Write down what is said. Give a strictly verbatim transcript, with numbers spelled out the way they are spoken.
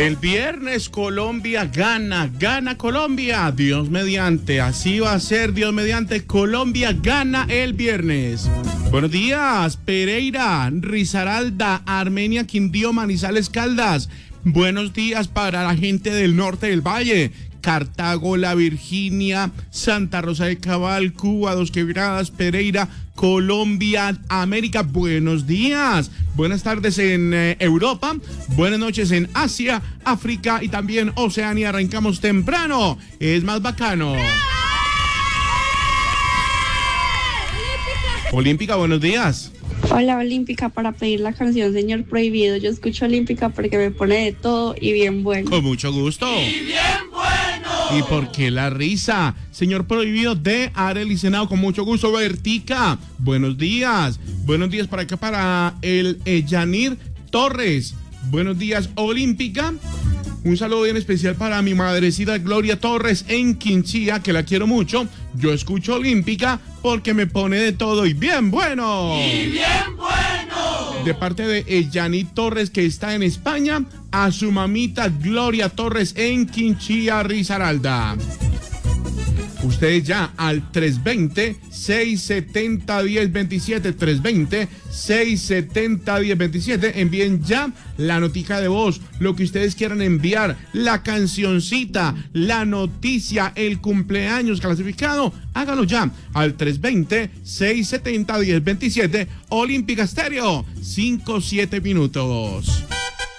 El viernes Colombia gana, gana Colombia, Dios mediante, así va a ser, Dios mediante, Colombia gana el viernes. Buenos días, Pereira, Risaralda, Armenia, Quindío, Manizales, Caldas. Buenos días para la gente del norte del valle, Cartago, La Virginia, Santa Rosa de Cabal, Cuba, Dos Quebradas, Pereira, Colombia, América. Buenos días, buenas tardes en eh, Europa, buenas noches en Asia, África y también Oceanía. Arrancamos temprano, es más bacano. Olímpica, buenos días. Hola, Olímpica, para pedir la canción Señor Prohibido. Yo escucho Olímpica porque me pone de todo y bien bueno. Con mucho gusto. ¡Y bien bueno! ¿Y por qué la risa? Señor Prohibido de Arely Senado, con mucho gusto. Vertica, buenos días. Buenos días para acá, para el eh, Yanir Torres. Buenos días, Olímpica. Un saludo bien especial para mi madrecita Gloria Torres en Quinchía, que la quiero mucho. Yo escucho Olímpica porque me pone de todo y bien bueno. ¡Y bien bueno! De parte de Yanit Torres, que está en España, a su mamita Gloria Torres en Quinchía, Risaralda. Ustedes ya al tres dos cero, seis siete cero, uno cero dos siete, tres dos cero, seis siete cero, uno cero dos siete, envíen ya la notica de voz, lo que ustedes quieran enviar, la cancioncita, la noticia, el cumpleaños clasificado, háganlo ya al tres dos cero, seis siete cero, uno cero dos siete, Olímpica Estéreo, cinco siete minutos.